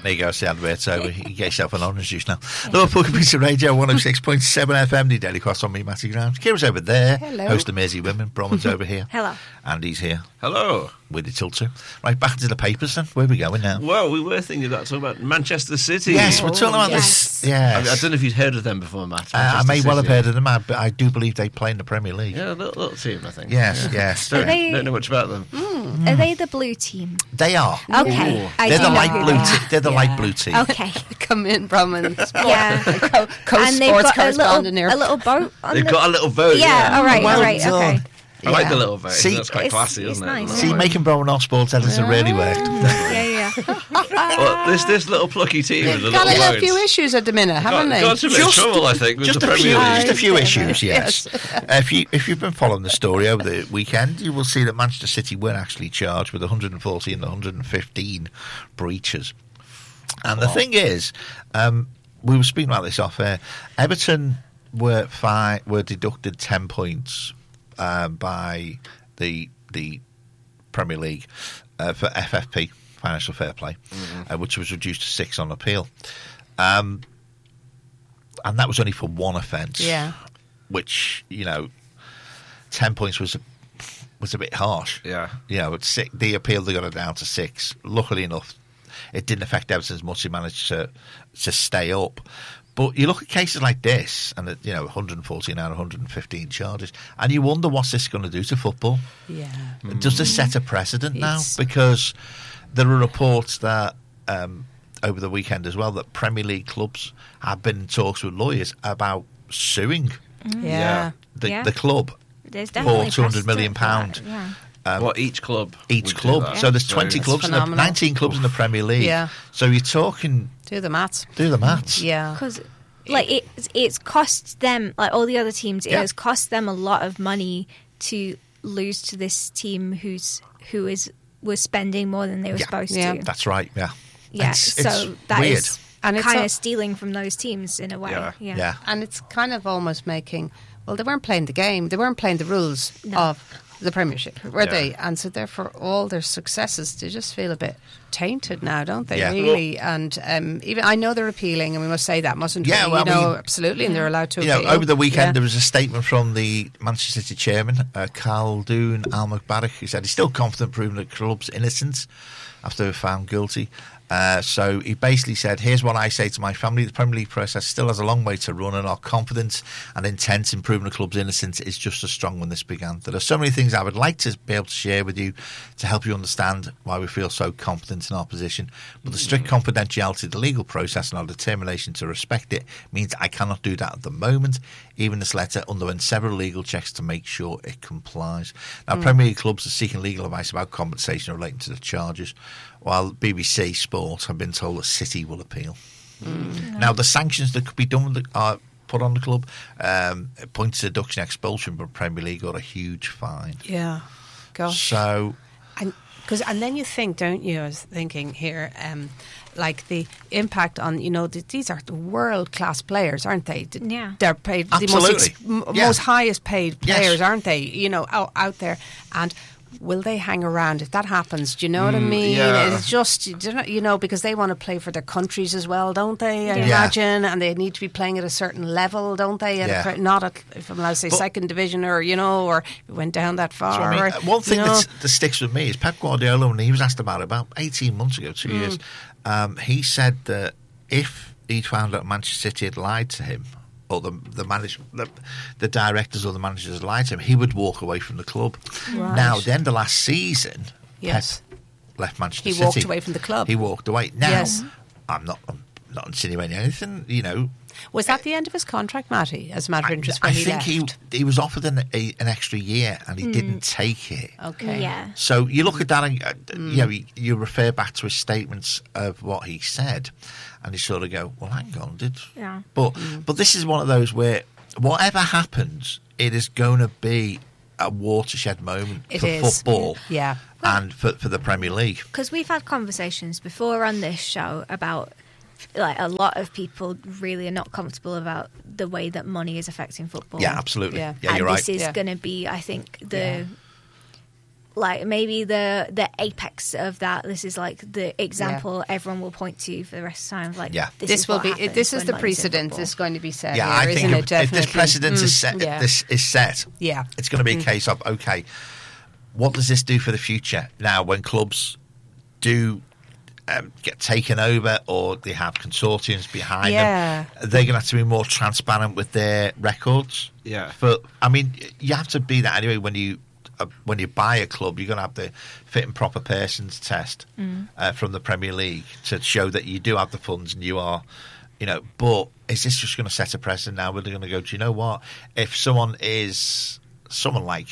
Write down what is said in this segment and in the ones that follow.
There you go, it's the advert's over. You can get yourself an orange juice now. Liverpool Community Radio 106.7 FM, the Daily Cross on me, Matty Grimes. Kira's over there. Hello. Host of Mersey Women. Bronwyn's over here. Hello. Andy's here. Hello. With the Tilter. Right, back into the papers then. Where are we going now? Well, we were thinking about talking about Manchester City. Yes, we're talking about yes. this. Yes. I don't know if you'd heard of them before, Matt. I may Manchester well have City. heard of them, but I do believe they play in the Premier League. Yeah, a little team, I think. Yes, yes. Don't, Are they- don't know much about them. Are they the blue team? They are. Okay. Ooh. I They're do the know light who blue they are. team. They're the light blue team. Okay. Come in, Bromman. Yeah. Co-sports And they've got a correspondent here. little boat on They've the... got a little vote. Yeah, all right, Well all right, done. okay. I like Yeah. the little vote. See, That's quite it's- classy, it's isn't nice. it? See, making Brown off sports editors really worked. Yeah. Well, this little plucky team with the They've got little a votes. few issues at the minute, haven't they? Got a bit of trouble, I think, with Just the a few, Premier League. just a few issues, Yes. yes. If you've been following the story over the weekend, you will see that Manchester City were actually charged with 140 and 115 breaches. And the thing is, we were speaking about this off air. Everton were deducted 10 points by the Premier League for FFP, financial fair play, which was reduced to 6 on appeal. And that was only for one offence. Yeah. Which, 10 points was a bit harsh. Yeah. The appeal, they got it down to 6. Luckily enough, it didn't affect Everton as much. They managed to stay up. But you look at cases like this, and 114 out of 115 charges, and you wonder what's this going to do to football. Yeah. Does this set a precedent now? It's- Because there are reports that over the weekend as well that Premier League clubs have been in talks with lawyers about suing Yeah. the club There's for definitely £200 million. precedent for that, yeah. What each club? Each would do club. that. So there's 20 That's clubs, in phenomenal. 19 clubs in the Premier League. Yeah. So you're talking, Do the maths. do the maths. Yeah. Because it's cost them, like all the other teams, it Yeah. has cost them a lot of money to lose to this team who was spending more than they were Yeah. supposed Yeah. to. That's right, yeah. Yeah, It's so that weird. is And it's kind a- of stealing from those teams in a way. Yeah. Yeah. And it's kind of almost making, well, they weren't playing the game. They weren't playing the rules No. of the Premiership, were Yeah. they? And so therefore all their successes, they just feel a bit tainted now, don't they, Yeah. really? And even I know they're appealing, and we must say that, mustn't Yeah, we? well, I mean- absolutely, and they're allowed to You know, appeal. over the weekend Yeah. there was a statement from the Manchester City chairman, Khaldoon Al-Mubarak, who said he's still confident proving the club's innocence after they were found guilty. So he basically said, here's what I say to my family. The Premier League process still has a long way to run, and our confidence and intent in proving the club's innocence is just as strong when this began. There are so many things I would like to be able to share with you to help you understand why we feel so confident in our position. But the strict confidentiality of the legal process and our determination to respect it means I cannot do that at the moment. Even this letter underwent several legal checks to make sure it complies. Now, Premier League clubs are seeking legal advice about compensation relating to the charges, while BBC Sport have been told that City will appeal. Now, the sanctions that could be done are put on the club, points deduction, expulsion, but Premier League got a huge fine. Yeah. Gosh. So, And then you think, don't you? I was thinking here, like the impact on, these are the world class players, aren't they? Yeah. They're paid Absolutely. the Yeah. most highest paid Yes. players, aren't they? Out there. And will they hang around if that happens? Do you know what I mean? yeah. It's just, because they want to play for their countries as well, don't they? I Yeah. imagine. And they need to be playing at a certain level, don't they? Yeah. Not at, if I'm allowed to say, But- second division or went down that far. So, I mean, or, one thing you know. that sticks with me is Pep Guardiola, when he was asked about it about 18 months ago, 2 years, he said that if he found out Manchester City had lied to him, or the directors or the managers had lied to him, he would walk away from the club. Right. Now, at the end of last season, Yes. Pep left Manchester He City. walked away from the club. He walked away. Now, Yes. I'm not insinuating anything, Was that the end of his contract, Matty, as a matter of interest, when I he think left? he was offered an extra year and he didn't take it. Okay. Yeah. So you look at that and you refer back to his statements of what he said, and you sort of go, well, hang on, Yeah. But this is one of those where whatever happens, it is going to be a watershed moment It for is. football, Yeah. and for the Premier League. Because we've had conversations before on this show about, like, a lot of people really are not comfortable about the way that money is affecting football. Yeah, absolutely. Yeah. Yeah, and you're right. this is Yeah. going to be, I think, like maybe the apex of that. This is like the example everyone will point to for the rest of the time. Like, this is will what be. happens This is when the money's in precedent football. that's going to be set. Yeah, here, I isn't think it? if this Definitely. precedent is set, Yeah. this is set. Yeah. It's going to be a case of, okay, what does this do for the future? Now, when clubs do get taken over or they have consortiums behind them, they're going to have to be more transparent with their records. Yeah. But, I mean, you have to be that anyway when you buy a club. You're going to have the fit and proper persons test from the Premier League to show that you do have the funds and you are, you know, but is this just going to set a precedent now where they're going to go, do you know what? If someone like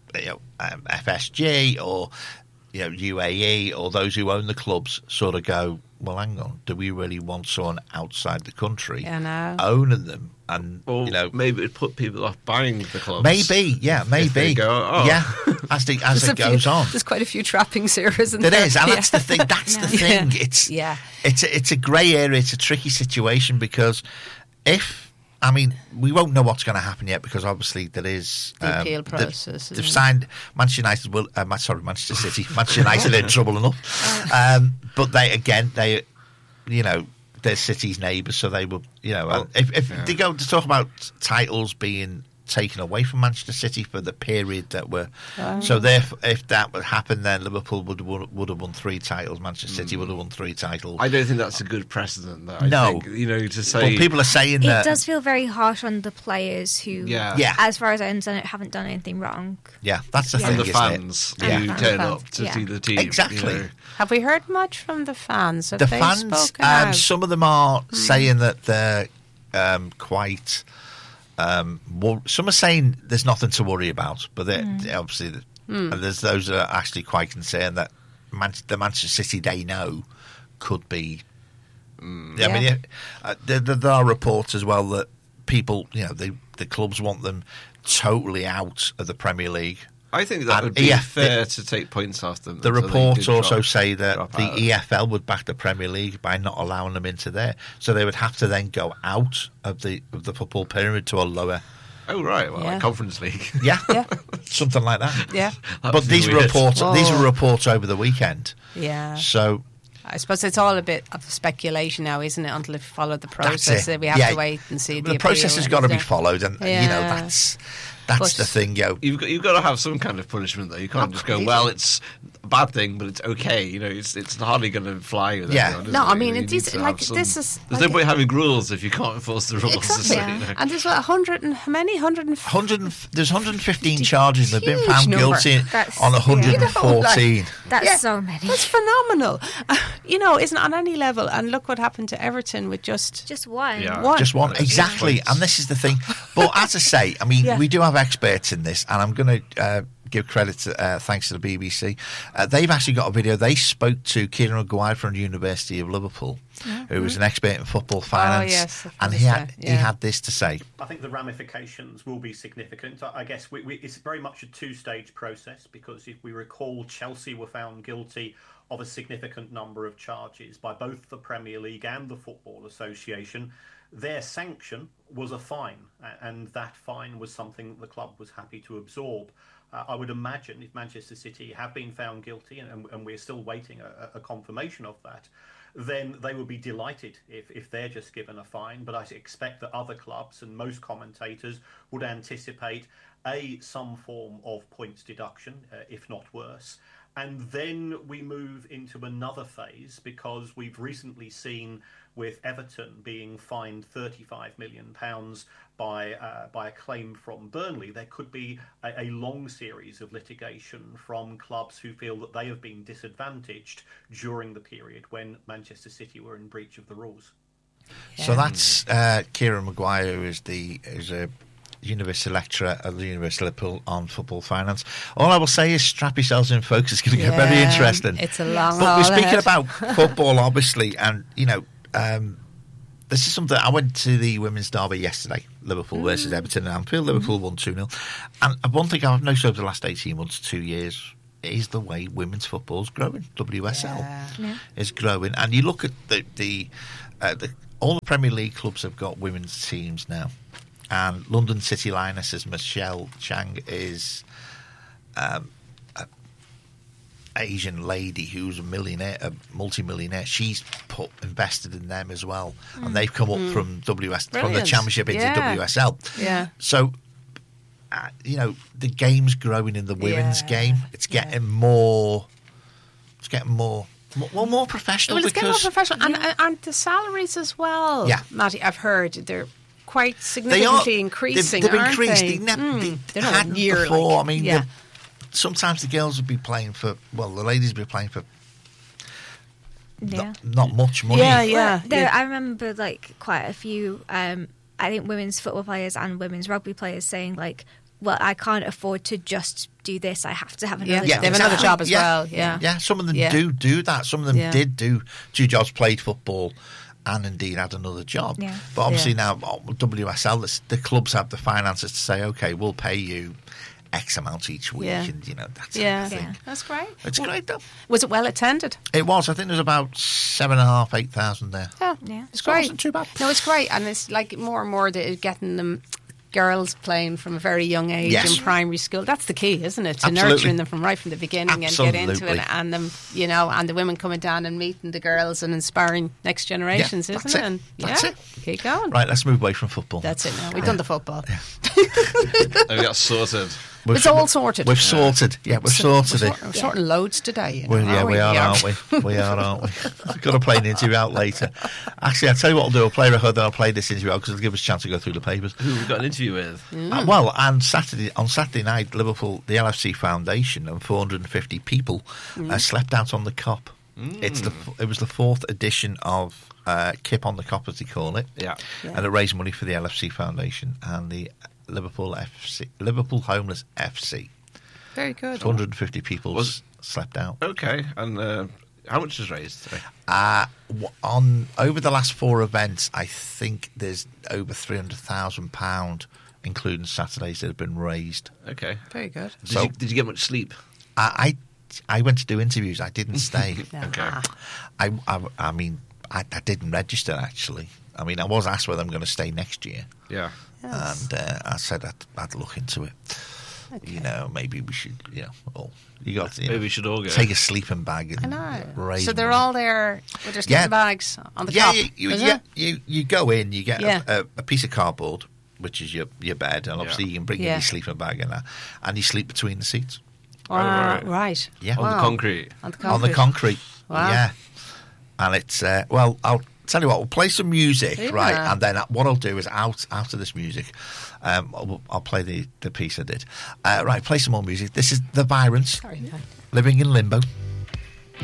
FSG or UAE or those who own the clubs sort of go, well, hang on, do we really want someone outside the country owning them? And maybe it put people off buying the clubs. Maybe. If they go, as it goes on. There's quite a few trappings here, isn't there? There is, and that's the thing. That's the thing. It's a grey area. It's a tricky situation because we won't know what's going to happen yet because obviously there is the appeal process. They've signed Manchester United. Manchester City. Manchester United are in trouble enough, but they they're City's neighbours, so they will. If they go to talk about titles being taken away from Manchester City for the period that were. So therefore, if that would happen, then Liverpool would have won 3 titles. Manchester City would have won 3 titles. I don't think that's a good precedent. Though. I think, to say. Well, people are saying that it does feel very harsh on the players who, as far as I understand it, haven't done anything wrong. Yeah, that's the thing. And the fans who turn up to see the team. Exactly. Have we heard much from the fans? The fans, some of them are saying that they're quite. Some are saying there's nothing to worry about, but obviously there's those that are actually quite concerned that the Manchester City they know could be. I mean, there are reports as well that people, the clubs want them totally out of the Premier League. I think that would be fair to take points off them. The reports also say that the EFL would back the Premier League by not allowing them into there, so they would have to then go out of the football pyramid to a lower. Oh right, well, like Conference League, something like that. Yeah, but these were reports over the weekend. Yeah, so. I suppose it's all a bit of speculation now, isn't it? Until we follow the process, we have to wait and see. The process has got to be followed, and that's the thing, You've got to have some kind of punishment, though. You can't just go, well, it's a bad thing, but it's okay. It's hardly going to fly with everyone, no, it? I mean, this is... There's no point having rules if you can't enforce the rules. Exactly. And there's 100 and... How many? 100... There's 115 charges. They've been found guilty on 114. That's so many. That's phenomenal. Isn't on any level. And look what happened to Everton with just one. Yeah. Just one. Exactly. And this is the thing. But as I say, I mean, we do have experts in this, and I'm going to give credit to, thanks to the BBC. They've actually got a video. They spoke to Kieran Maguire from the University of Liverpool, who was an expert in football finance, and he had this to say. I think the ramifications will be significant. I guess it's very much a two-stage process, because if we recall, Chelsea were found guilty of a significant number of charges by both the Premier League and the Football Association. Their sanction was a fine, and that fine was something the club was happy to absorb. I would imagine if Manchester City have been found guilty, and we're still waiting a confirmation of that, then they would be delighted if they're just given a fine. But I expect that other clubs and most commentators would anticipate some form of points deduction, if not worse. And then we move into another phase, because we've recently seen with Everton being fined £35 million by a claim from Burnley, there could be a long series of litigation from clubs who feel that they have been disadvantaged during the period when Manchester City were in breach of the rules. Yeah. So that's Kieran Maguire, who is a university lecturer at the University of Liverpool on football finance. All I will say is strap yourselves in, folks. It's going to get very interesting. It's a long But we're speaking ahead. about football, obviously, and this is something. I went to the women's derby yesterday, Liverpool versus Everton in Anfield. Liverpool won 2-0. And one thing I've noticed over the last 18 months, 2 years, is the way women's football is growing. WSL is growing, and you look at the all the Premier League clubs have got women's teams now. And London City Lionesses, Michelle Chang, is Asian lady who's a millionaire, a multi-millionaire. She's invested in them as well, and they've come up from from the Brilliant. Championship into WSL. Yeah. So, the game's growing in the women's Yeah. game. It's getting more. It's getting more professional. Well, it's getting more because professional, and the salaries as well. Yeah. Matty, I've heard they're quite they are significantly increasing. They've aren't increased. They? They They're hadn't not year before. like, I mean, yeah. sometimes the girls would be playing for. Well, the ladies would be playing for. Yeah. Not much money. Yeah, Well, yeah. I remember like quite a few. I think women's football players and women's rugby players saying like, "Well, I can't afford to just do this. I have to have another Yeah, job." they have another exactly. job as well. Yeah. Yeah, some of them Yeah. do that. Some of them Yeah. did do 2 jobs, played football, and indeed had another job. Yeah. But obviously Yeah. now WSL, the clubs have the finances to say, okay, we'll pay you X amount each week, Yeah. and that Yeah. type of thing. That's great. It's great though. Was it well attended? It was. I think there was about 7,500, 8,000 there. Yeah, Yeah. it's So it great. wasn't too bad. No, it's great, and it's like more and more they're getting them girls playing from a very young age Yes. in primary school. That's the key, isn't it? To Absolutely. nurturing them from right from the beginning and get into Absolutely. it, and them, and the women coming down and meeting the girls and inspiring next generations, Yeah, isn't that's it? it. And That's it. keep going. Right, let's move away from football. That's it. Now we've done the football. And we got sorted. It's all sorted. We've sorted. Yeah, we've sorted it. We're sorting loads today. Well, yeah, we are, aren't we? We are, aren't we? We've got to play an interview out later. Actually, I'll tell you what I'll do. I'll play a record, then I'll play this interview out because it'll give us a chance to go through the papers. Who we got an interview with? Well, and on Saturday night, Liverpool, the LFC Foundation, and 450 people slept out on the Cop. It was the 4th edition of Kip on the Cop, as they call it. Yeah. And it raised money for the LFC Foundation and the Liverpool Homeless FC. Very good. 450 people slept out. Okay, and how much was raised today? Over the last 4 events, I think there's over £300,000, including Saturdays, that have been raised. Okay. Very good. Did you get much sleep? I went to do interviews. I didn't stay. Okay. I mean, I didn't register actually. I mean, I was asked whether I'm going to stay next year, Yeah. Yes. and I said I'd look into it. Okay. Maybe we should. You got to, Maybe we should all go. take a sleeping bag and I know. raise So they're money. all there with their sleeping Yeah. bags on the Yeah, top. you, is it? you go in, you get Yeah. a piece of cardboard, which is your bed, and obviously you can bring in Yeah. your sleeping bag and you sleep between the seats. right. Right. Yeah. On the Wow. concrete. On the On the concrete. Wow. Yeah. And it's, I'll tell you what, we'll play some music, Yeah. right? And then what I'll do is after this music, I'll play the piece I did. Right, play some more music. This is The Byrons, Sorry. Living in Limbo.